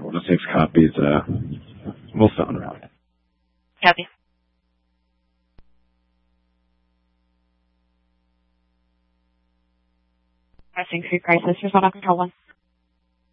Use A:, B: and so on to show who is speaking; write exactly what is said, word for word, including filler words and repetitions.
A: four to six copies. Uh, we'll sound around.
B: Copy. Pressing three crisis. Result on control one.